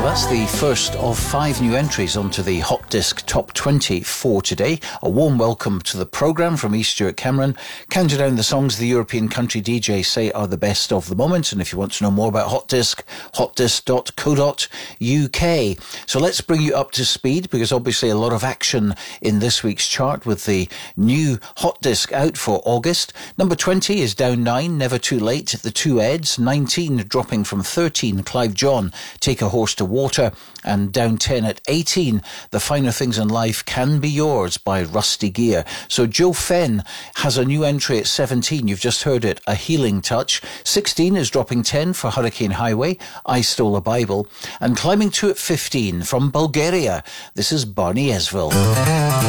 That's the first of 5 new entries onto the Hot Disc Top 20 for today. A warm welcome to the programme from E. Stuart Cameron, counting down the songs the European country DJs say are the best of the moment. And if you want to know more about Hot Disc, hotdisc.co.uk. So let's bring you up to speed, because obviously a lot of action in this week's chart with the new Hot Disc out for August. Number 20 is down 9, Never Too Late, The Two Eds. 19, dropping from 13, Clive John, Take a Horse to Water. And down 10 at 18, The Finer Things in Life Can Be Yours by Rusty Gear. So Joe Fenn has a new entry at 17. You've just heard it, A Healing Touch. 16 is dropping 10 for Hurricane Highway, I Stole a Bible. And climbing 2 at 15 from Bulgaria, this is Barney Esville.